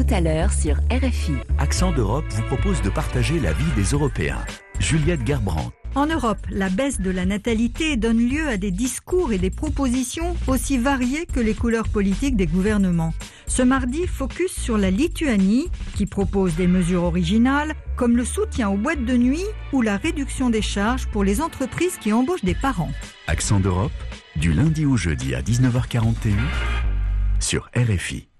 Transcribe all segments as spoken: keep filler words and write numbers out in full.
tout à l'heure sur R F I. Accent d'Europe vous propose de partager la vie des Européens. Juliette Gerbrandt. En Europe, la baisse de la natalité donne lieu à des discours et des propositions aussi variées que les couleurs politiques des gouvernements. Ce mardi, focus sur la Lituanie, qui propose des mesures originales, comme le soutien aux boîtes de nuit ou la réduction des charges pour les entreprises qui embauchent des parents. Accent d'Europe, du lundi au jeudi à dix-neuf heures quarante et un sur R F I.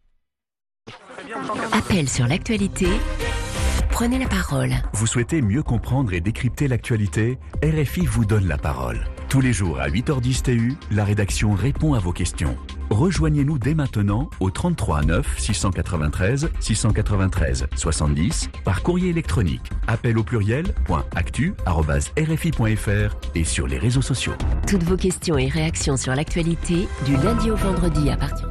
Appel sur l'actualité. Prenez la parole. Vous souhaitez mieux comprendre et décrypter l'actualité ? R F I vous donne la parole. Tous les jours à huit heures dix T U, la rédaction répond à vos questions. Rejoignez-nous dès maintenant au trente-trois neuf six cent quatre-vingt-treize six cent quatre-vingt-treize soixante-dix par courrier électronique. Appel au pluriel point actu arobase r f i point f r et sur les réseaux sociaux. Toutes vos questions et réactions sur l'actualité du lundi au vendredi à partir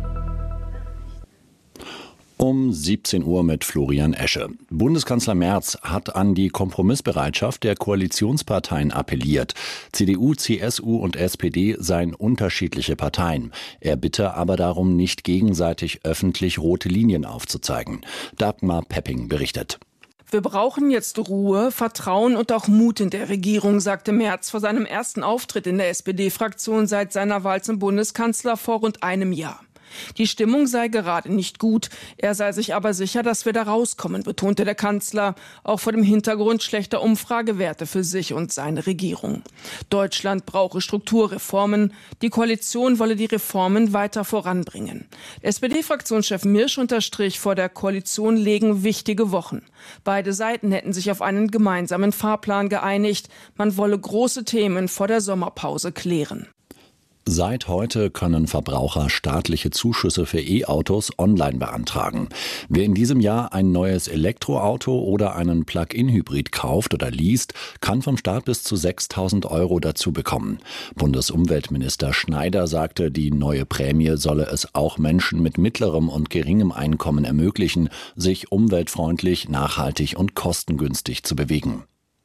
Um siebzehn Uhr mit Florian Esche. Bundeskanzler Merz hat an die Kompromissbereitschaft der Koalitionsparteien appelliert. C D U, C S U und S P D seien unterschiedliche Parteien. Er bitte aber darum, nicht gegenseitig öffentlich rote Linien aufzuzeigen. Dagmar Pepping berichtet. Wir brauchen jetzt Ruhe, Vertrauen und auch Mut in der Regierung, sagte Merz vor seinem ersten Auftritt in der S P D-Fraktion seit seiner Wahl zum Bundeskanzler vor rund einem Jahr. Die Stimmung sei gerade nicht gut. Er sei sich aber sicher, dass wir da rauskommen, betonte der Kanzler, auch vor dem Hintergrund schlechter Umfragewerte für sich und seine Regierung. Deutschland brauche Strukturreformen. Die Koalition wolle die Reformen weiter voranbringen. S P D-Fraktionschef Mirsch unterstrich, vor der Koalition legen wichtige Wochen. Beide Seiten hätten sich auf einen gemeinsamen Fahrplan geeinigt. Man wolle große Themen vor der Sommerpause klären. Seit heute können Verbraucher staatliche Zuschüsse für E-Autos online beantragen. Wer in diesem Jahr ein neues Elektroauto oder einen Plug-in-Hybrid kauft oder liest, kann vom Staat bis zu sechstausend Euro dazu bekommen. Bundesumweltminister Schneider sagte, die neue Prämie solle es auch Menschen mit mittlerem und geringem Einkommen ermöglichen, sich umweltfreundlich, nachhaltig und kostengünstig zu bewegen.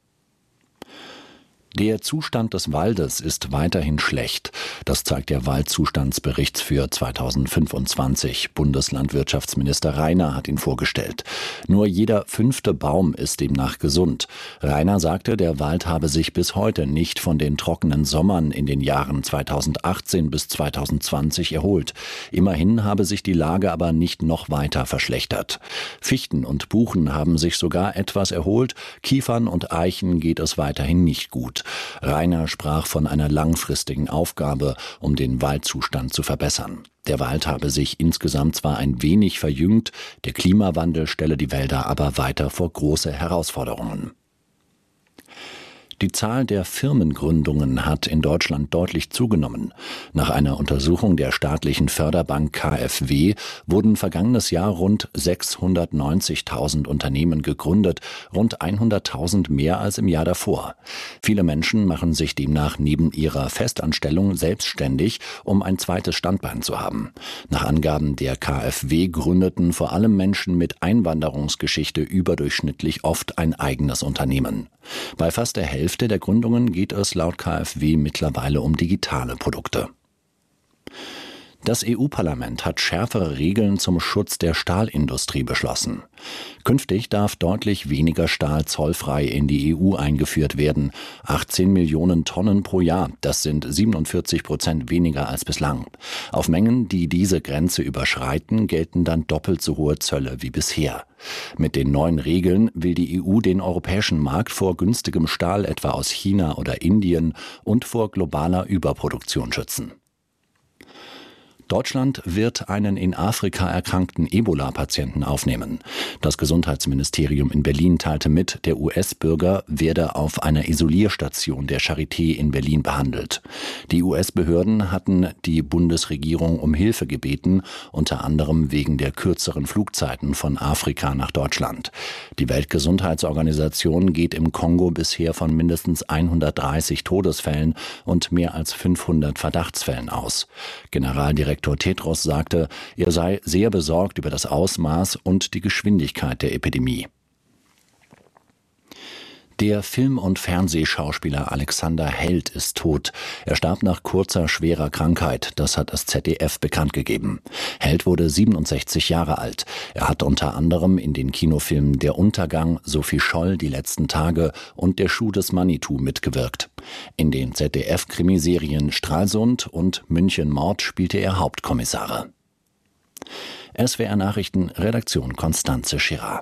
Der Zustand des Waldes ist weiterhin schlecht. Das zeigt der Waldzustandsbericht für zweitausendfünfundzwanzig. Bundeslandwirtschaftsminister Rainer hat ihn vorgestellt. Nur jeder fünfte Baum ist demnach gesund. Rainer sagte, der Wald habe sich bis heute nicht von den trockenen Sommern in den Jahren zweitausendachtzehn bis zweitausendzwanzig erholt. Immerhin habe sich die Lage aber nicht noch weiter verschlechtert. Fichten und Buchen haben sich sogar etwas erholt. Kiefern und Eichen geht es weiterhin nicht gut. Rainer sprach von einer langfristigen Aufgabe, um den Waldzustand zu verbessern. Der Wald habe sich insgesamt zwar ein wenig verjüngt, der Klimawandel stelle die Wälder aber weiter vor große Herausforderungen. Die Zahl der Firmengründungen hat in Deutschland deutlich zugenommen. Nach einer Untersuchung der staatlichen Förderbank K f W wurden vergangenes Jahr rund sechshundertneunzigtausend Unternehmen gegründet, rund hunderttausend mehr als im Jahr davor. Viele Menschen machen sich demnach neben ihrer Festanstellung selbstständig, um ein zweites Standbein zu haben. Nach Angaben der K f W gründeten vor allem Menschen mit Einwanderungsgeschichte überdurchschnittlich oft ein eigenes Unternehmen. Bei fast der Hälfte der Gründungen geht es laut K f W mittlerweile um digitale Produkte. Das E U-Parlament hat schärfere Regeln zum Schutz der Stahlindustrie beschlossen. Künftig darf deutlich weniger Stahl zollfrei in die E U eingeführt werden. achtzehn Millionen Tonnen pro Jahr, das sind siebenundvierzig Prozent weniger als bislang. Auf Mengen, die diese Grenze überschreiten, gelten dann doppelt so hohe Zölle wie bisher. Mit den neuen Regeln will die E U den europäischen Markt vor günstigem Stahl etwa aus China oder Indien und vor globaler Überproduktion schützen. Deutschland wird einen in Afrika erkrankten Ebola-Patienten aufnehmen. Das Gesundheitsministerium in Berlin teilte mit, der U S-Bürger werde auf einer Isolierstation der Charité in Berlin behandelt. Die U S-Behörden hatten die Bundesregierung um Hilfe gebeten, unter anderem wegen der kürzeren Flugzeiten von Afrika nach Deutschland. Die Weltgesundheitsorganisation geht im Kongo bisher von mindestens hundertdreißig Todesfällen und mehr als fünfhundert Verdachtsfällen aus. Generaldirektor Direktor Tedros sagte, er sei sehr besorgt über das Ausmaß und die Geschwindigkeit der Epidemie. Der Film- und Fernsehschauspieler Alexander Held ist tot. Er starb nach kurzer, schwerer Krankheit. Das hat das Z D F bekannt gegeben. Held wurde siebenundsechzig Jahre alt. Er hat unter anderem in den Kinofilmen Der Untergang, Sophie Scholl, Die letzten Tage und Der Schuh des Manitou mitgewirkt. In den Z D F-Krimiserien Stralsund und München Mord spielte er Hauptkommissare. S W R Nachrichten, Redaktion Konstanze Schirra.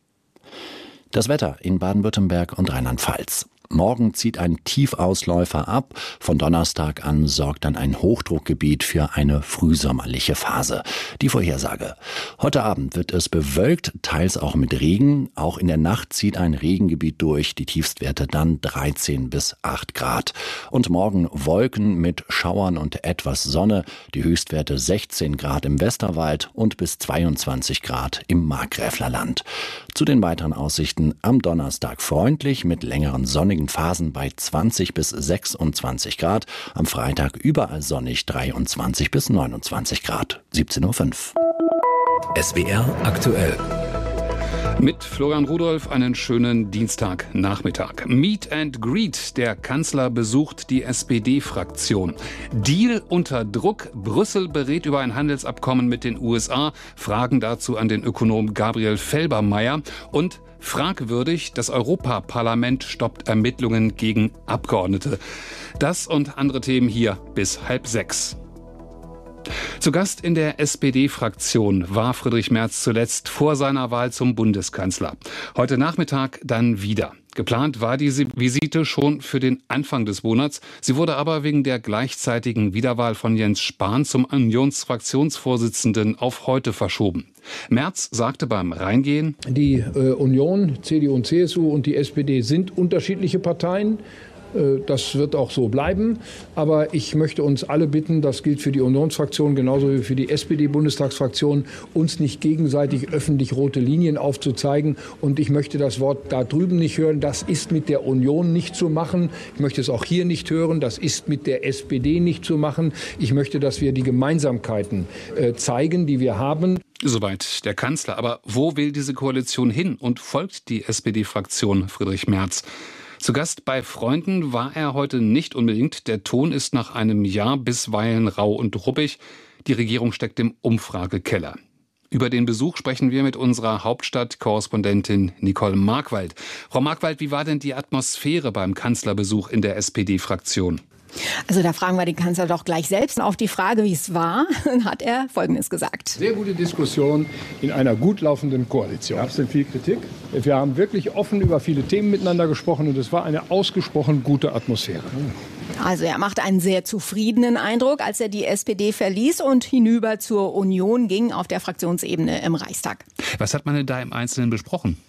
Das Wetter in Baden-Württemberg und Rheinland-Pfalz. Morgen zieht ein Tiefausläufer ab. Von Donnerstag an sorgt dann ein Hochdruckgebiet für eine frühsommerliche Phase. Die Vorhersage. Heute Abend wird es bewölkt, teils auch mit Regen. Auch in der Nacht zieht ein Regengebiet durch. Die Tiefstwerte dann dreizehn bis acht Grad. Und morgen Wolken mit Schauern und etwas Sonne. Die Höchstwerte sechzehn Grad im Westerwald und bis zweiundzwanzig Grad im Markgräflerland. Zu den weiteren Aussichten am Donnerstag freundlich mit längeren sonnigen Phasen bei zwanzig bis sechsundzwanzig Grad. Am Freitag überall sonnig dreiundzwanzig bis neunundzwanzig Grad. siebzehn Uhr fünf. S W R aktuell. Mit Florian Rudolph einen schönen Dienstagnachmittag. Meet and Greet. Der Kanzler besucht die S P D-Fraktion. Deal unter Druck. Brüssel berät über ein Handelsabkommen mit den U S A. Fragen dazu an den Ökonom Gabriel Felbermayr. Und fragwürdig, das Europaparlament stoppt Ermittlungen gegen Abgeordnete. Das und andere Themen hier bis halb sechs. Zu Gast in der S P D-Fraktion war Friedrich Merz zuletzt vor seiner Wahl zum Bundeskanzler. Heute Nachmittag dann wieder. Geplant war diese Visite schon für den Anfang des Monats. Sie wurde aber wegen der gleichzeitigen Wiederwahl von Jens Spahn zum Unionsfraktionsvorsitzenden auf heute verschoben. Merz sagte beim Reingehen: Die äh, Union, C D U und C S U und die S P D sind unterschiedliche Parteien. Das wird auch so bleiben. Aber ich möchte uns alle bitten, das gilt für die Unionsfraktion genauso wie für die S P D-Bundestagsfraktion, uns nicht gegenseitig öffentlich rote Linien aufzuzeigen. Und ich möchte das Wort da drüben nicht hören. Das ist mit der Union nicht zu machen. Ich möchte es auch hier nicht hören. Das ist mit der S P D nicht zu machen. Ich möchte, dass wir die Gemeinsamkeiten äh, zeigen, die wir haben. Soweit der Kanzler. Aber wo will diese Koalition hin und folgt die S P D-Fraktion Friedrich Merz? Zu Gast bei Freunden war er heute nicht unbedingt. Der Ton ist nach einem Jahr bisweilen rau und ruppig. Die Regierung steckt im Umfragekeller. Über den Besuch sprechen wir mit unserer Hauptstadt-Korrespondentin Nicole Markwald. Frau Markwald, wie war denn die Atmosphäre beim Kanzlerbesuch in der S P D-Fraktion? Also da fragen wir den Kanzler doch gleich selbst. Auf die Frage, wie es war, hat er Folgendes gesagt. Sehr gute Diskussion in einer gut laufenden Koalition. Gab es denn viel Kritik? Wir haben wirklich offen über viele Themen miteinander gesprochen und es war eine ausgesprochen gute Atmosphäre. Also er machte einen sehr zufriedenen Eindruck, als er die S P D verließ und hinüber zur Union ging auf der Fraktionsebene im Reichstag. Was hat man denn da im Einzelnen besprochen?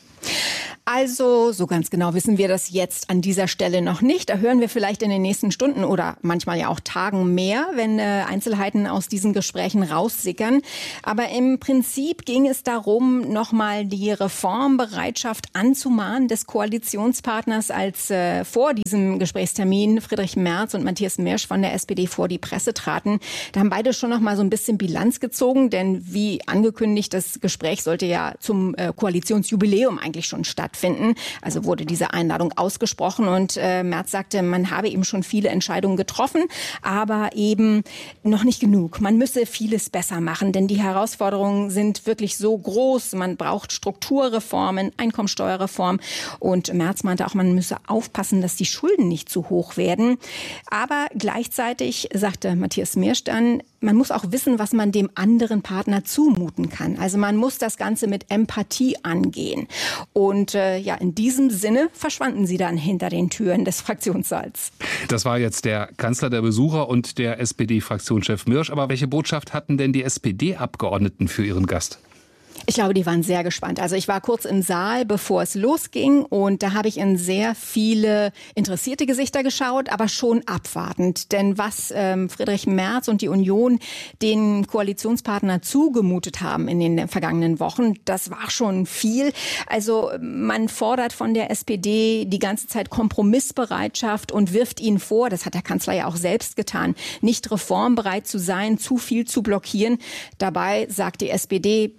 Also, so ganz genau wissen wir das jetzt an dieser Stelle noch nicht. Da hören wir vielleicht in den nächsten Stunden oder manchmal ja auch Tagen mehr, wenn äh, Einzelheiten aus diesen Gesprächen raussickern. Aber im Prinzip ging es darum, nochmal die Reformbereitschaft anzumahnen des Koalitionspartners, als äh, vor diesem Gesprächstermin Friedrich Merz und Matthias Mirsch von der S P D vor die Presse traten. Da haben beide schon nochmal so ein bisschen Bilanz gezogen, denn wie angekündigt, das Gespräch sollte ja zum äh, Koalitionsjubiläum eigentlich schon stattfinden. Finden. Also wurde diese Einladung ausgesprochen und äh, Merz sagte, man habe eben schon viele Entscheidungen getroffen, aber eben noch nicht genug. Man müsse vieles besser machen, denn die Herausforderungen sind wirklich so groß. Man braucht Strukturreformen, Einkommensteuerreform und Merz meinte auch, man müsse aufpassen, dass die Schulden nicht zu hoch werden. Aber gleichzeitig sagte Matthias Mirsch dann, man muss auch wissen, was man dem anderen Partner zumuten kann. Also man muss das Ganze mit Empathie angehen. Und äh, ja, in diesem Sinne verschwanden sie dann hinter den Türen des Fraktionssaals. Das war jetzt der Kanzler, der Besucher und der S P D-Fraktionschef Mirsch. Aber welche Botschaft hatten denn die S P D-Abgeordneten für ihren Gast? Ich glaube, die waren sehr gespannt. Also ich war kurz im Saal, bevor es losging und da habe ich in sehr viele interessierte Gesichter geschaut, aber schon abwartend. Denn was ähm, Friedrich Merz und die Union den Koalitionspartner zugemutet haben in den vergangenen Wochen, das war schon viel. Also man fordert von der S P D die ganze Zeit Kompromissbereitschaft und wirft ihnen vor, das hat der Kanzler ja auch selbst getan, nicht reformbereit zu sein, zu viel zu blockieren. Dabei sagt die S P D, wir haben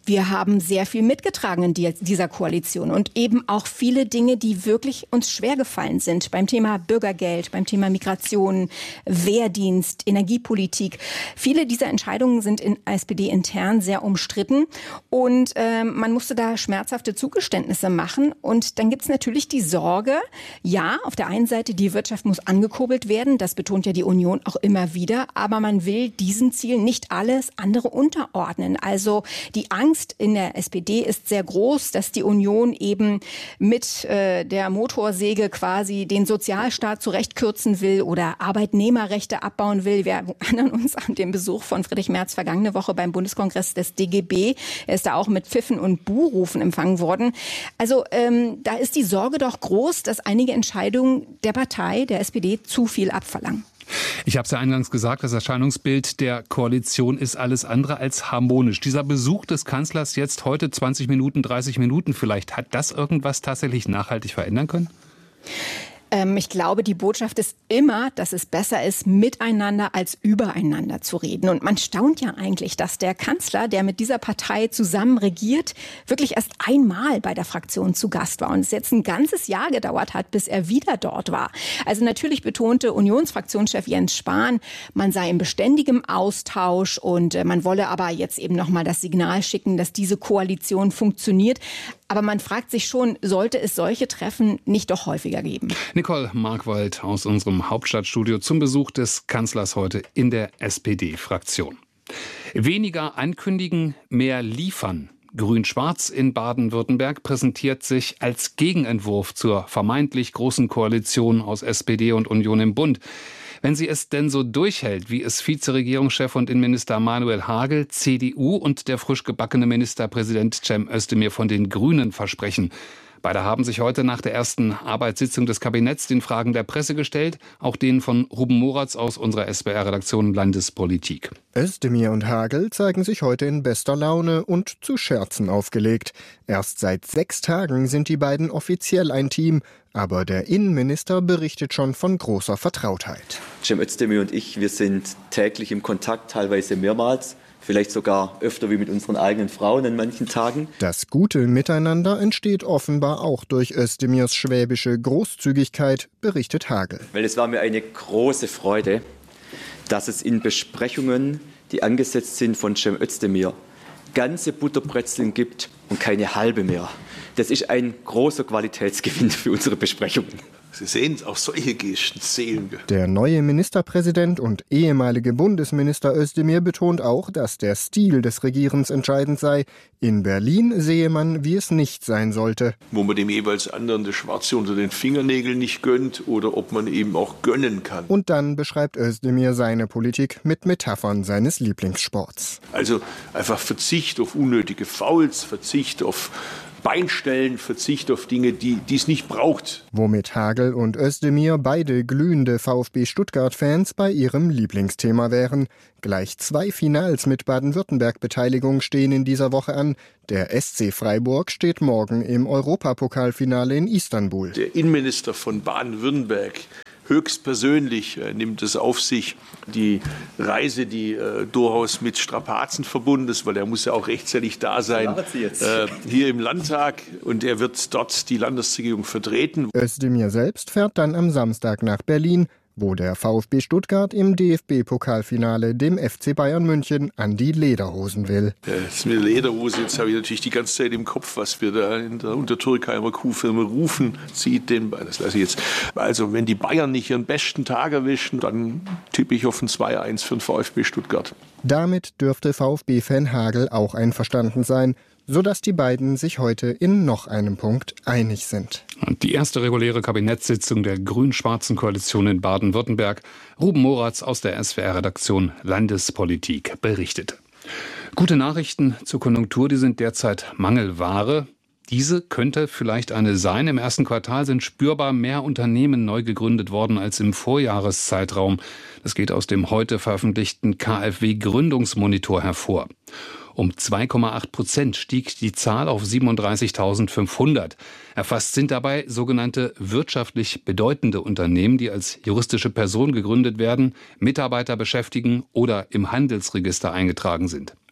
haben sehr viel mitgetragen in dieser Koalition und eben auch viele Dinge, die wirklich uns schwer gefallen sind. Beim Thema Bürgergeld, beim Thema Migration, Wehrdienst, Energiepolitik. Viele dieser Entscheidungen sind in S P D intern sehr umstritten und äh, man musste da schmerzhafte Zugeständnisse machen. Und dann gibt es natürlich die Sorge, ja, auf der einen Seite, die Wirtschaft muss angekurbelt werden, das betont ja die Union auch immer wieder, aber man will diesen Zielen nicht alles andere unterordnen. Also die Angst in der S P D ist sehr groß, dass die Union eben mit äh, der Motorsäge quasi den Sozialstaat zurechtkürzen will oder Arbeitnehmerrechte abbauen will. Wir erinnern uns an den Besuch von Friedrich Merz vergangene Woche beim Bundeskongress des D G B. Er ist da auch mit Pfiffen und Buhrufen empfangen worden. Also ähm, da ist die Sorge doch groß, dass einige Entscheidungen der Partei, der S P D, zu viel abverlangen. Ich habe es ja eingangs gesagt, das Erscheinungsbild der Koalition ist alles andere als harmonisch. Dieser Besuch des Kanzlers jetzt heute zwanzig Minuten, dreißig Minuten vielleicht, hat das irgendwas tatsächlich nachhaltig verändern können? Ähm, ich glaube, die Botschaft ist immer, dass es besser ist, miteinander als übereinander zu reden. Und man staunt ja eigentlich, dass der Kanzler, der mit dieser Partei zusammen regiert, wirklich erst einmal bei der Fraktion zu Gast war und es jetzt ein ganzes Jahr gedauert hat, bis er wieder dort war. Also natürlich betonte Unionsfraktionschef Jens Spahn, man sei in beständigem Austausch und äh, man wolle aber jetzt eben nochmal das Signal schicken, dass diese Koalition funktioniert. Aber man fragt sich schon, sollte es solche Treffen nicht doch häufiger geben? Nicole Markwald aus unserem Hauptstadtstudio zum Besuch des Kanzlers heute in der S P D-Fraktion. Weniger ankündigen, mehr liefern. Grün-Schwarz in Baden-Württemberg präsentiert sich als Gegenentwurf zur vermeintlich großen Koalition aus S P D und Union im Bund. Wenn sie es denn so durchhält, wie es Vizeregierungschef und Innenminister Manuel Hagel, C D U und der frisch gebackene Ministerpräsident Cem Özdemir von den Grünen versprechen. Beide haben sich heute nach der ersten Arbeitssitzung des Kabinetts den Fragen der Presse gestellt, auch denen von Ruben Moratz aus unserer S W R-Redaktion Landespolitik. Özdemir und Hagel zeigen sich heute in bester Laune und zu Scherzen aufgelegt. Erst seit sechs Tagen sind die beiden offiziell ein Team, aber der Innenminister berichtet schon von großer Vertrautheit. Cem Özdemir und ich, wir sind täglich im Kontakt, teilweise mehrmals. Vielleicht sogar öfter wie mit unseren eigenen Frauen an manchen Tagen. Das gute Miteinander entsteht offenbar auch durch Özdemirs schwäbische Großzügigkeit, berichtet Hagel. Weil es war mir eine große Freude, dass es in Besprechungen, die angesetzt sind von Cem Özdemir, ganze Butterbrezeln gibt und keine halbe mehr. Das ist ein großer Qualitätsgewinn für unsere Besprechungen. Sie sehen, auch solche Gesten zählen. Der neue Ministerpräsident und ehemalige Bundesminister Özdemir betont auch, dass der Stil des Regierens entscheidend sei. In Berlin sehe man, wie es nicht sein sollte. Wo man dem jeweils anderen das Schwarze unter den Fingernägeln nicht gönnt oder ob man eben auch gönnen kann. Und dann beschreibt Özdemir seine Politik mit Metaphern seines Lieblingssports. Also einfach Verzicht auf unnötige Fouls, Verzicht auf Beinstellen, Verzicht auf Dinge, die es nicht braucht. Womit Hagel und Özdemir, beide glühende VfB Stuttgart-Fans, bei ihrem Lieblingsthema wären. Gleich zwei Finals mit Baden-Württemberg-Beteiligung stehen in dieser Woche an. Der S C Freiburg steht morgen im Europapokalfinale in Istanbul. Der Innenminister von Baden-Württemberg höchstpersönlich äh, nimmt es auf sich, die Reise, die äh, durchaus mit Strapazen verbunden ist, weil er muss ja auch rechtzeitig da sein, äh, hier im Landtag, und er wird dort die Landesregierung vertreten. Özdemir selbst fährt dann am Samstag nach Berlin, wo der VfB Stuttgart im D F B-Pokalfinale dem F C Bayern München an die Lederhosen will. Das mit der Lederhose, jetzt habe ich natürlich die ganze Zeit im Kopf, was wir da in der Untertürkheimer Kuhfirma rufen, zieht den Ball. Das lasse ich jetzt. Also wenn die Bayern nicht ihren besten Tag erwischen, dann tippe ich auf ein zwei eins für den VfB Stuttgart. Damit dürfte VfB-Fan Hagel auch einverstanden sein, sodass die beiden sich heute in noch einem Punkt einig sind. Und die erste reguläre Kabinettssitzung der grün-schwarzen Koalition in Baden-Württemberg. Ruben Moratz aus der S W R-Redaktion Landespolitik berichtete. Gute Nachrichten zur Konjunktur, die sind derzeit Mangelware. Diese könnte vielleicht eine sein. Im ersten Quartal sind spürbar mehr Unternehmen neu gegründet worden als im Vorjahreszeitraum. Das geht aus dem heute veröffentlichten K f W-Gründungsmonitor hervor. Um zwei Komma acht Prozent stieg die Zahl auf siebenunddreißigtausendfünfhundert. Erfasst sind dabei sogenannte wirtschaftlich bedeutende Unternehmen, die als juristische Person gegründet werden, Mitarbeiter beschäftigen oder im Handelsregister eingetragen sind.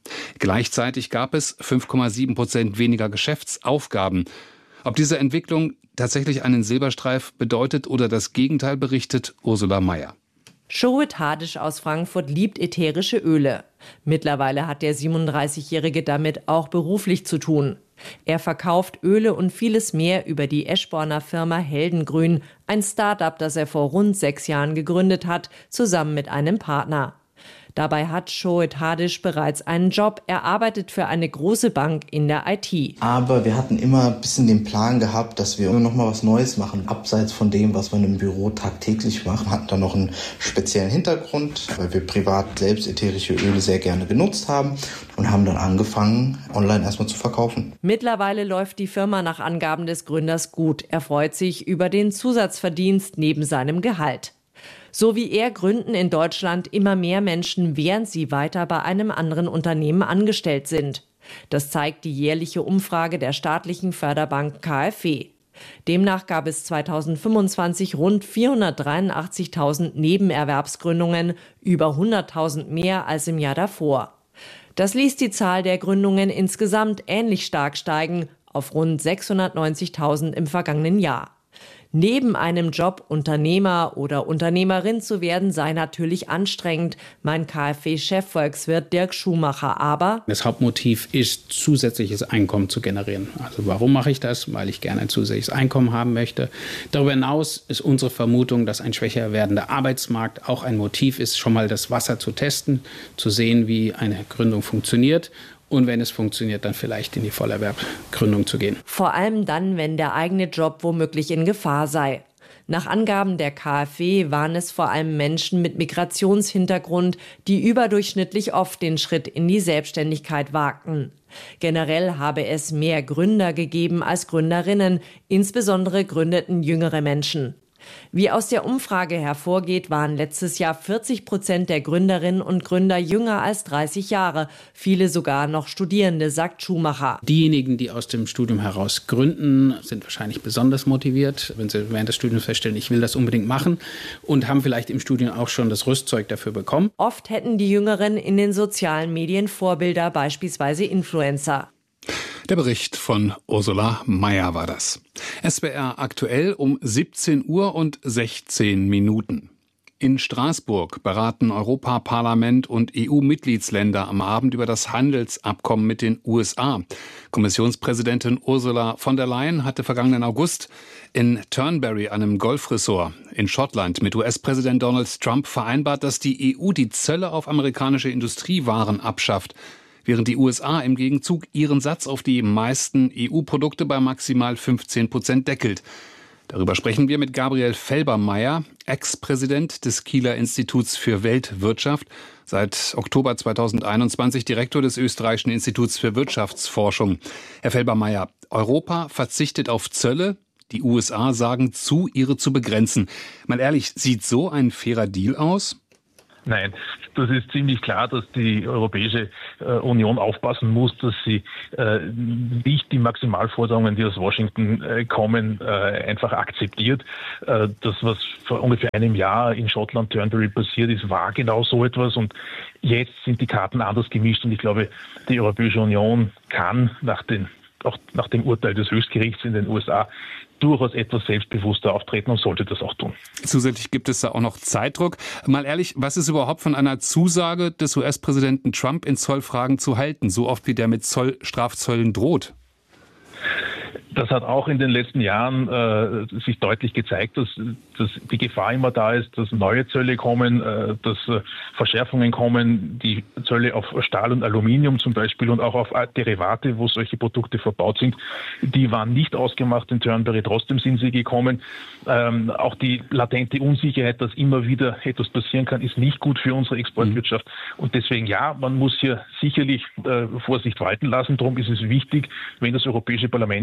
Gleichzeitig gab es fünf Komma sieben Prozent weniger Geschäftsaufgaben. Ob diese Entwicklung tatsächlich einen Silberstreif bedeutet oder das Gegenteil, berichtet Ursula Mayer. Shoet Hadisch aus Frankfurt liebt ätherische Öle. Mittlerweile hat der siebenunddreißigjährige damit auch beruflich zu tun. Er verkauft Öle und vieles mehr über die Eschborner Firma Heldengrün, ein Start-up, das er vor rund sechs Jahren gegründet hat, zusammen mit einem Partner. Dabei hat Shoet Hadisch bereits einen Job. Er arbeitet für eine große Bank in der I T. Aber wir hatten immer ein bisschen den Plan gehabt, dass wir immer noch mal was Neues machen. Abseits von dem, was wir im Büro tagtäglich machen, hatten da noch einen speziellen Hintergrund, weil wir privat selbst ätherische Öle sehr gerne genutzt haben und haben dann angefangen, online erstmal zu verkaufen. Mittlerweile läuft die Firma nach Angaben des Gründers gut. Er freut sich über den Zusatzverdienst neben seinem Gehalt. So wie er gründen in Deutschland immer mehr Menschen, während sie weiter bei einem anderen Unternehmen angestellt sind. Das zeigt die jährliche Umfrage der staatlichen Förderbank K f W. Demnach gab es zweitausendfünfundzwanzig rund vierhundertdreiundachtzigtausend Nebenerwerbsgründungen, über hunderttausend mehr als im Jahr davor. Das ließ die Zahl der Gründungen insgesamt ähnlich stark steigen, auf rund sechshundertneunzigtausend im vergangenen Jahr. Neben einem Job Unternehmer oder Unternehmerin zu werden, sei natürlich anstrengend, meint K f W-Chefvolkswirt Dirk Schumacher. Aber das Hauptmotiv ist, zusätzliches Einkommen zu generieren. Also warum mache ich das? Weil ich gerne ein zusätzliches Einkommen haben möchte. Darüber hinaus ist unsere Vermutung, dass ein schwächer werdender Arbeitsmarkt auch ein Motiv ist, schon mal das Wasser zu testen, zu sehen, wie eine Gründung funktioniert. Und wenn es funktioniert, dann vielleicht in die Vollerwerbgründung zu gehen. Vor allem dann, wenn der eigene Job womöglich in Gefahr sei. Nach Angaben der K f W waren es vor allem Menschen mit Migrationshintergrund, die überdurchschnittlich oft den Schritt in die Selbstständigkeit wagten. Generell habe es mehr Gründer gegeben als Gründerinnen, insbesondere gründeten jüngere Menschen. Wie aus der Umfrage hervorgeht, waren letztes Jahr vierzig Prozent der Gründerinnen und Gründer jünger als dreißig Jahre, viele sogar noch Studierende, sagt Schumacher. Diejenigen, die aus dem Studium heraus gründen, sind wahrscheinlich besonders motiviert, wenn sie während des Studiums feststellen, ich will das unbedingt machen, und haben vielleicht im Studium auch schon das Rüstzeug dafür bekommen. Oft hätten die Jüngeren in den sozialen Medien Vorbilder, beispielsweise Influencer. Der Bericht von Ursula Mayer war das. S W R aktuell um siebzehn Uhr und sechzehn Minuten. In Straßburg beraten Europaparlament und E U-Mitgliedsländer am Abend über das Handelsabkommen mit den U S A. Kommissionspräsidentin Ursula von der Leyen hatte vergangenen August in Turnberry, einem Golfresort in Schottland, mit U S-Präsident Donald Trump vereinbart, dass die E U die Zölle auf amerikanische Industriewaren abschafft, während die U S A im Gegenzug ihren Satz auf die meisten E U-Produkte bei maximal fünfzehn Prozent deckelt. Darüber sprechen wir mit Gabriel Felbermayr, Ex-Präsident des Kieler Instituts für Weltwirtschaft, seit Oktober zweitausendeinundzwanzig Direktor des Österreichischen Instituts für Wirtschaftsforschung. Herr Felbermayr, Europa verzichtet auf Zölle, die U S A sagen zu, ihre zu begrenzen. Mal ehrlich, sieht so ein fairer Deal aus? Nein, das ist ziemlich klar, dass die Europäische äh, Union aufpassen muss, dass sie äh, nicht die Maximalforderungen, die aus Washington äh, kommen, äh, einfach akzeptiert. Äh, das, was vor ungefähr einem Jahr in Schottland, Turnberry passiert ist, war genau so etwas, und jetzt sind die Karten anders gemischt, und ich glaube, die Europäische Union kann nach, den, auch nach dem Urteil des Höchstgerichts in den U S A durchaus etwas selbstbewusster auftreten und sollte das auch tun. Zusätzlich gibt es da auch noch Zeitdruck. Mal ehrlich, was ist überhaupt von einer Zusage des U S-Präsidenten Trump in Zollfragen zu halten, so oft wie der mit Zoll, Strafzöllen droht? Das hat auch in den letzten Jahren äh, sich deutlich gezeigt, dass, dass die Gefahr immer da ist, dass neue Zölle kommen, äh, dass äh, Verschärfungen kommen, die Zölle auf Stahl und Aluminium zum Beispiel und auch auf Derivate, wo solche Produkte verbaut sind, die waren nicht ausgemacht in Turnberry, trotzdem sind sie gekommen. Ähm, auch die latente Unsicherheit, dass immer wieder etwas passieren kann, ist nicht gut für unsere Exportwirtschaft. Mhm. Und deswegen ja, man muss hier sicherlich äh, Vorsicht walten lassen. Darum ist es wichtig, wenn das Europäische Parlament jetzt verlangt,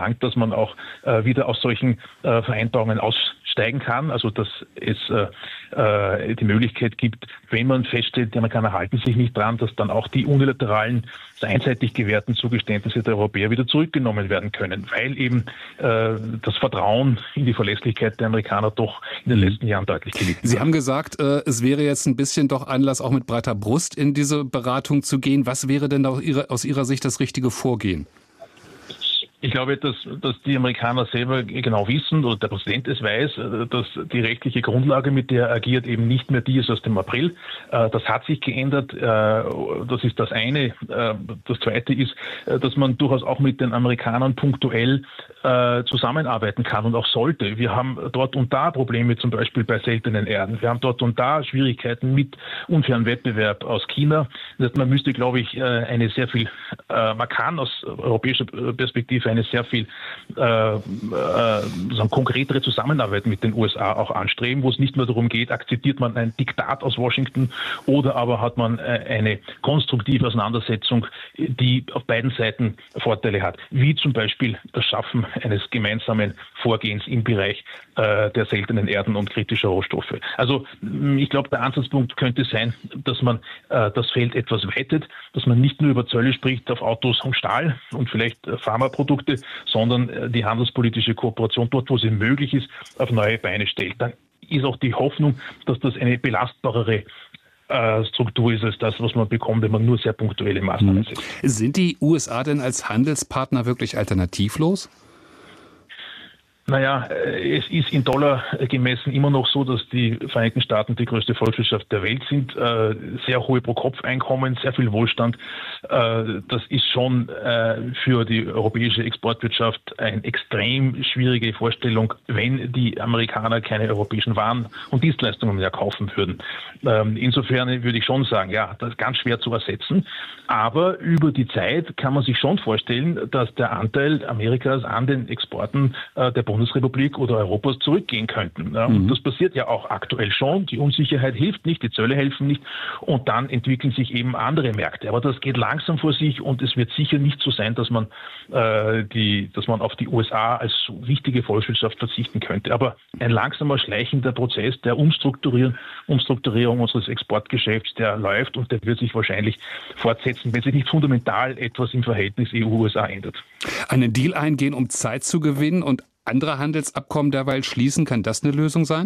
verlangt, dass man auch äh, wieder aus solchen äh, Vereinbarungen aussteigen kann. Also dass es äh, die Möglichkeit gibt, wenn man feststellt, die Amerikaner halten sich nicht dran, dass dann auch die unilateralen, einseitig gewährten Zugeständnisse der Europäer wieder zurückgenommen werden können, weil eben äh, das Vertrauen in die Verlässlichkeit der Amerikaner doch in den letzten Jahren deutlich gelitten hat. Sie haben gesagt, äh, es wäre jetzt ein bisschen doch Anlass, auch mit breiter Brust in diese Beratung zu gehen. Was wäre denn aus Ihrer, aus Ihrer Sicht das richtige Vorgehen? Ich glaube, dass, dass die Amerikaner selber genau wissen, oder der Präsident es weiß, dass die rechtliche Grundlage, mit der er agiert, eben nicht mehr die ist aus dem April. Das hat sich geändert. Das ist das eine. Das zweite ist, dass man durchaus auch mit den Amerikanern punktuell zusammenarbeiten kann und auch sollte. Wir haben dort und da Probleme, zum Beispiel bei seltenen Erden. Wir haben dort und da Schwierigkeiten mit unfairen Wettbewerb aus China. Man müsste, glaube ich, eine sehr viel, man kann aus europäischer Perspektive eine sehr viel äh, äh, so konkretere Zusammenarbeit mit den U S A auch anstreben, wo es nicht nur darum geht, akzeptiert man ein Diktat aus Washington oder aber hat man äh, eine konstruktive Auseinandersetzung, die auf beiden Seiten Vorteile hat, wie zum Beispiel das Schaffen eines gemeinsamen Vorgehens im Bereich äh, der seltenen Erden und kritischer Rohstoffe. Also ich glaube, der Ansatzpunkt könnte sein, dass man äh, das Feld etwas weitet, dass man nicht nur über Zölle spricht auf Autos und Stahl und vielleicht äh, Pharmaprodukte, sondern die handelspolitische Kooperation dort, wo sie möglich ist, auf neue Beine stellt. Dann ist auch die Hoffnung, dass das eine belastbarere äh, Struktur ist als das, was man bekommt, wenn man nur sehr punktuelle Maßnahmen setzt. Sind die U S A denn als Handelspartner wirklich alternativlos? Naja, es ist in Dollar gemessen immer noch so, dass die Vereinigten Staaten die größte Volkswirtschaft der Welt sind. Sehr hohe Pro-Kopf-Einkommen, sehr viel Wohlstand. Das ist schon für die europäische Exportwirtschaft eine extrem schwierige Vorstellung, wenn die Amerikaner keine europäischen Waren und Dienstleistungen mehr kaufen würden. Insofern würde ich schon sagen, ja, das ist ganz schwer zu ersetzen. Aber über die Zeit kann man sich schon vorstellen, dass der Anteil Amerikas an den Exporten der Bundesrepublik oder Europas zurückgehen könnten. Ja, und mhm. das passiert ja auch aktuell schon. Die Unsicherheit hilft nicht, die Zölle helfen nicht und dann entwickeln sich eben andere Märkte. Aber das geht langsam vor sich und es wird sicher nicht so sein, dass man, äh, die, dass man auf die U S A als wichtige Volkswirtschaft verzichten könnte. Aber ein langsamer, schleichender Prozess der Umstrukturierung, Umstrukturierung unseres Exportgeschäfts, der läuft und der wird sich wahrscheinlich fortsetzen, wenn sich nicht fundamental etwas im Verhältnis E U-U S A ändert. Einen Deal eingehen, um Zeit zu gewinnen und andere Handelsabkommen derweil schließen, kann das eine Lösung sein?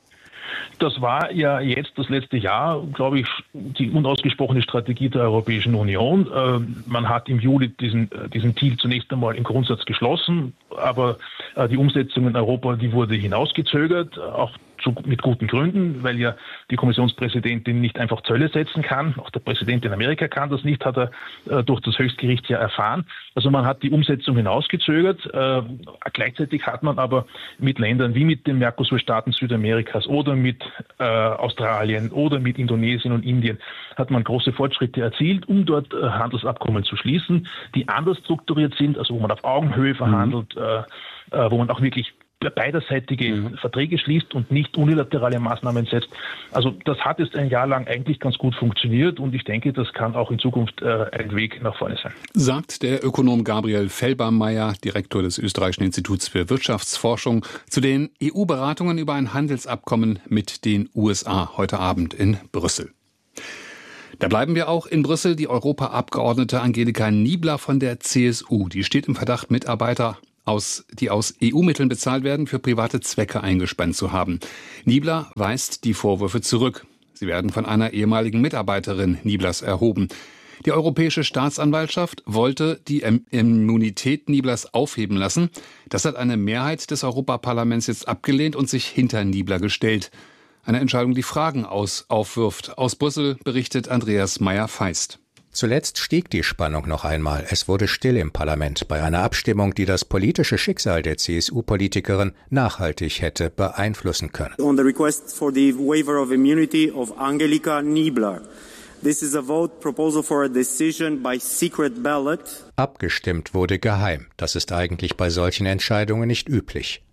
Das war ja jetzt das letzte Jahr, glaube ich, die unausgesprochene Strategie der Europäischen Union. Man hat im Juli diesen, diesen Deal zunächst einmal im Grundsatz geschlossen, aber die Umsetzung in Europa, die wurde hinausgezögert, auch zu, mit guten Gründen, weil ja die Kommissionspräsidentin nicht einfach Zölle setzen kann. Auch der Präsident in Amerika kann das nicht, hat er äh, durch das Höchstgericht ja erfahren. Also man hat die Umsetzung hinausgezögert. Äh, gleichzeitig hat man aber mit Ländern wie mit den Mercosur-Staaten Südamerikas oder mit äh, Australien oder mit Indonesien und Indien hat man große Fortschritte erzielt, um dort äh, Handelsabkommen zu schließen, die anders strukturiert sind, also wo man auf Augenhöhe verhandelt, mhm. äh, wo man auch wirklich beiderseitige mhm. Verträge schließt und nicht unilaterale Maßnahmen setzt. Also das hat jetzt ein Jahr lang eigentlich ganz gut funktioniert und ich denke, das kann auch in Zukunft äh, ein Weg nach vorne sein. Sagt der Ökonom Gabriel Fellbaumeier, Direktor des Österreichischen Instituts für Wirtschaftsforschung, zu den E U-Beratungen über ein Handelsabkommen mit den U S A heute Abend in Brüssel. Da bleiben wir auch in Brüssel. Die Europaabgeordnete Angelika Niebler von der C S U, die steht im Verdacht, Mitarbeiter Aus, die aus E U-Mitteln bezahlt werden, für private Zwecke eingespannt zu haben. Niebler weist die Vorwürfe zurück. Sie werden von einer ehemaligen Mitarbeiterin Nieblers erhoben. Die Europäische Staatsanwaltschaft wollte die Immunität Nieblers aufheben lassen. Das hat eine Mehrheit des Europaparlaments jetzt abgelehnt und sich hinter Niebler gestellt. Eine Entscheidung, die Fragen aus, aufwirft. Aus Brüssel berichtet Andreas Meyer-Feist. Zuletzt stieg die Spannung noch einmal. Es wurde still im Parlament bei einer Abstimmung, die das politische Schicksal der C S U-Politikerin nachhaltig hätte beeinflussen können. On the request for the waiver of immunity of Angelika Niebler. This is a vote proposal for a decision by secret ballot. Abgestimmt wurde geheim. Das ist eigentlich bei solchen Entscheidungen nicht üblich.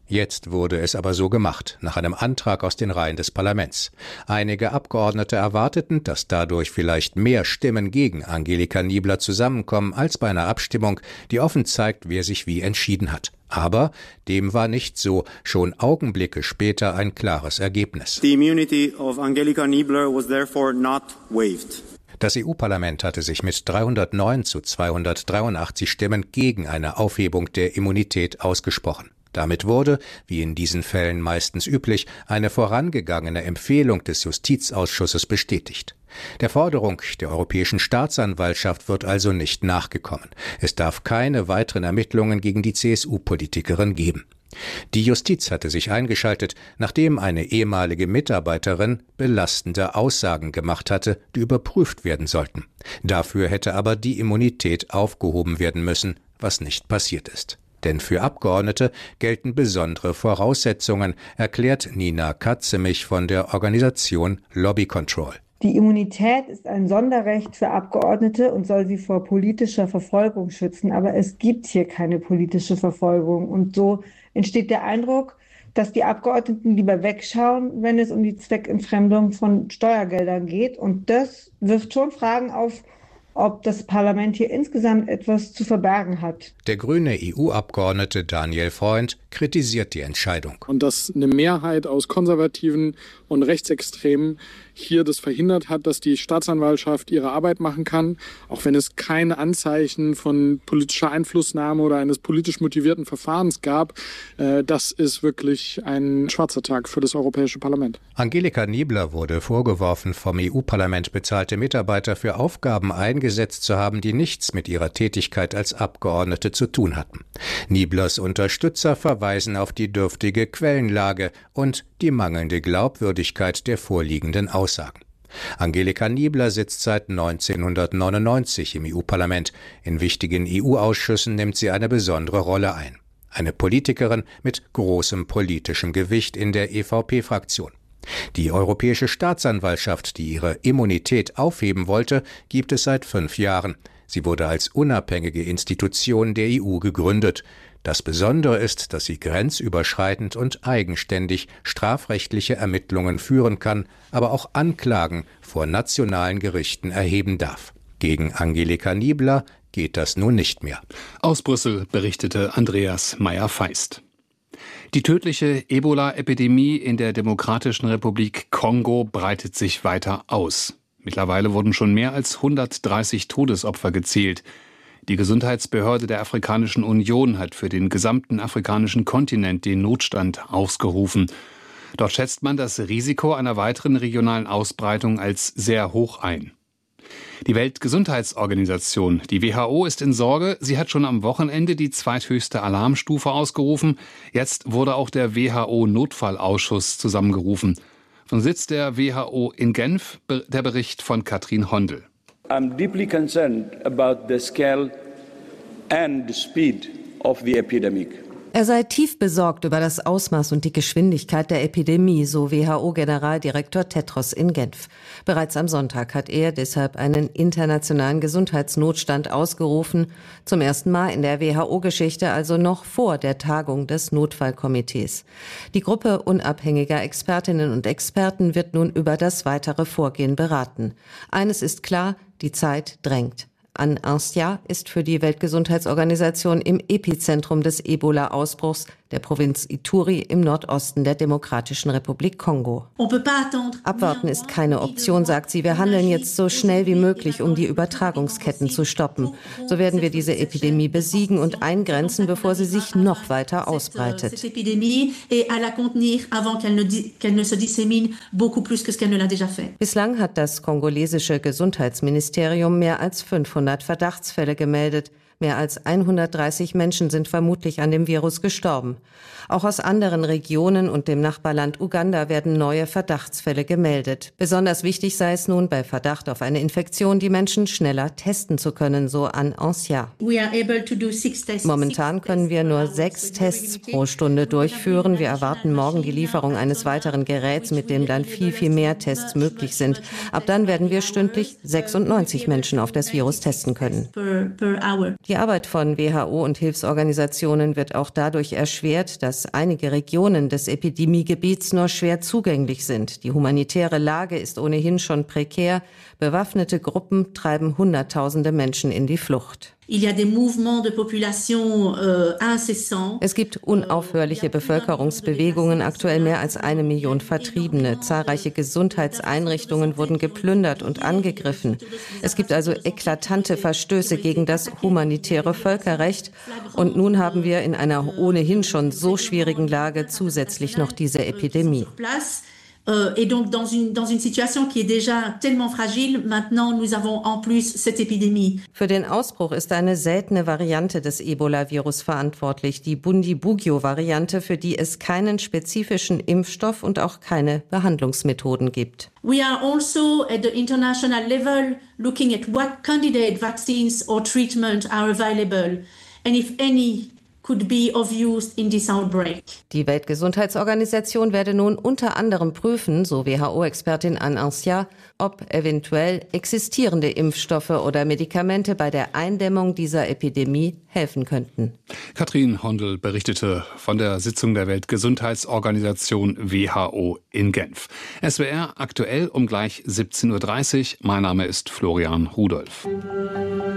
Jetzt wurde es aber so gemacht, nach einem Antrag aus den Reihen des Parlaments. Einige Abgeordnete erwarteten, dass dadurch vielleicht mehr Stimmen gegen Angelika Niebler zusammenkommen als bei einer Abstimmung, die offen zeigt, wer sich wie entschieden hat. Aber dem war nicht so, schon Augenblicke später ein klares Ergebnis. The immunity of Angelika Niebler was therefore not waived. Das E U-Parlament hatte sich mit dreihundertneun zu zweihundertdreiundachtzig Stimmen gegen eine Aufhebung der Immunität ausgesprochen. Damit wurde, wie in diesen Fällen meistens üblich, eine vorangegangene Empfehlung des Justizausschusses bestätigt. Der Forderung der Europäischen Staatsanwaltschaft wird also nicht nachgekommen. Es darf keine weiteren Ermittlungen gegen die C S U-Politikerin geben. Die Justiz hatte sich eingeschaltet, nachdem eine ehemalige Mitarbeiterin belastende Aussagen gemacht hatte, die überprüft werden sollten. Dafür hätte aber die Immunität aufgehoben werden müssen, was nicht passiert ist. Denn für Abgeordnete gelten besondere Voraussetzungen, erklärt Nina Katzemich von der Organisation Lobby Control. Die Immunität ist ein Sonderrecht für Abgeordnete und soll sie vor politischer Verfolgung schützen. Aber es gibt hier keine politische Verfolgung. Und so entsteht der Eindruck, dass die Abgeordneten lieber wegschauen, wenn es um die Zweckentfremdung von Steuergeldern geht. Und das wirft schon Fragen auf, ob das Parlament hier insgesamt etwas zu verbergen hat. Der grüne E U-Abgeordnete Daniel Freund kritisiert die Entscheidung. Und dass eine Mehrheit aus Konservativen und Rechtsextremen hier das verhindert hat, dass die Staatsanwaltschaft ihre Arbeit machen kann, auch wenn es keine Anzeichen von politischer Einflussnahme oder eines politisch motivierten Verfahrens gab. Äh, das ist wirklich ein schwarzer Tag für das Europäische Parlament. Angelika Niebler wurde vorgeworfen, vom E U-Parlament bezahlte Mitarbeiter für Aufgaben eingesetzt zu haben, die nichts mit ihrer Tätigkeit als Abgeordnete zu tun hatten. Nieblers Unterstützer verweisen auf die dürftige Quellenlage und die mangelnde Glaubwürdigkeit der vorliegenden Aussagen. Angelika Niebler sitzt seit neunzehnhundertneunundneunzig im E U-Parlament. In wichtigen E U-Ausschüssen nimmt sie eine besondere Rolle ein. Eine Politikerin mit großem politischem Gewicht in der E V P-Fraktion. Die Europäische Staatsanwaltschaft, die ihre Immunität aufheben wollte, gibt es seit fünf Jahren. Sie wurde als unabhängige Institution der E U gegründet. Das Besondere ist, dass sie grenzüberschreitend und eigenständig strafrechtliche Ermittlungen führen kann, aber auch Anklagen vor nationalen Gerichten erheben darf. Gegen Angelika Niebler geht das nun nicht mehr. Aus Brüssel berichtete Andreas Meyer-Feist. Die tödliche Ebola-Epidemie in der Demokratischen Republik Kongo breitet sich weiter aus. Mittlerweile wurden schon mehr als hundertdreißig Todesopfer gezählt. Die Gesundheitsbehörde der Afrikanischen Union hat für den gesamten afrikanischen Kontinent den Notstand ausgerufen. Dort schätzt man das Risiko einer weiteren regionalen Ausbreitung als sehr hoch ein. Die Weltgesundheitsorganisation, die W H O, ist in Sorge. Sie hat schon am Wochenende die zweithöchste Alarmstufe ausgerufen. Jetzt wurde auch der W H O-Notfallausschuss zusammengerufen. Vom Sitz der W H O in Genf der Bericht von Katrin Hondel. I'm deeply concerned about the scale and the speed of the epidemic. Er sei tief besorgt über das Ausmaß und die Geschwindigkeit der Epidemie, so W H O-Generaldirektor Tedros in Genf. Bereits am Sonntag hat er deshalb einen internationalen Gesundheitsnotstand ausgerufen, zum ersten Mal in der W H O-Geschichte, also noch vor der Tagung des Notfallkomitees. Die Gruppe unabhängiger Expertinnen und Experten wird nun über das weitere Vorgehen beraten. Eines ist klar, die Zeit drängt. An-Ancia ist für die Weltgesundheitsorganisation im Epizentrum des Ebola-Ausbruchs der Provinz Ituri im Nordosten der Demokratischen Republik Kongo. Abwarten ist keine Option, sagt sie. Wir handeln jetzt so schnell wie möglich, um die Übertragungsketten zu stoppen. So werden wir diese Epidemie besiegen und eingrenzen, bevor sie sich noch weiter ausbreitet. Bislang hat das kongolesische Gesundheitsministerium mehr als fünfhundert Verdachtsfälle gemeldet. Mehr als hundertdreißig Menschen sind vermutlich an dem Virus gestorben. Auch aus anderen Regionen und dem Nachbarland Uganda werden neue Verdachtsfälle gemeldet. Besonders wichtig sei es nun, bei Verdacht auf eine Infektion die Menschen schneller testen zu können, so An-Ancia. Momentan können wir nur sechs Tests pro Stunde durchführen. Wir erwarten morgen die Lieferung eines weiteren Geräts, mit dem dann viel, viel mehr Tests möglich sind. Ab dann werden wir stündlich sechsundneunzig Menschen auf das Virus testen können. Die Arbeit von W H O und Hilfsorganisationen wird auch dadurch erschwert, dass einige Regionen des Epidemiegebiets nur schwer zugänglich sind. Die humanitäre Lage ist ohnehin schon prekär. Bewaffnete Gruppen treiben Hunderttausende Menschen in die Flucht. Es gibt unaufhörliche Bevölkerungsbewegungen, aktuell mehr als eine Million Vertriebene. Zahlreiche Gesundheitseinrichtungen wurden geplündert und angegriffen. Es gibt also eklatante Verstöße gegen das humanitäre Völkerrecht. Und nun haben wir in einer ohnehin schon so schwierigen Lage zusätzlich noch diese Epidemie. Et donc dans une, dans une situation qui est déjà tellement fragile, maintenant nous avons en plus cette épidémie. Für den Ausbruch ist eine seltene Variante des Ebola-Virus verantwortlich, die Bundibugyo-Variante, für die es keinen spezifischen Impfstoff und auch keine Behandlungsmethoden gibt. We are also at the international level looking at what candidate vaccines or treatment are available and if any could be of use in this outbreak. Die Weltgesundheitsorganisation werde nun unter anderem prüfen, so W H O-Expertin Anne Ancia, ob eventuell existierende Impfstoffe oder Medikamente bei der Eindämmung dieser Epidemie helfen könnten. Katrin Hondel berichtete von der Sitzung der Weltgesundheitsorganisation W H O in Genf. S W R aktuell um gleich siebzehn Uhr dreißig. Mein Name ist Florian Rudolph.